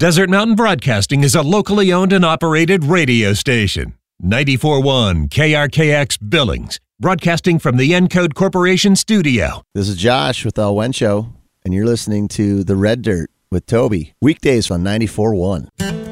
Desert Mountain Broadcasting is a locally owned and operated radio station. 94.1 KRKX Billings, broadcasting from the Encode Corporation studio. This is Josh with El Wencho, and you're listening to The Red Dirt with Toby. Weekdays on 94.1.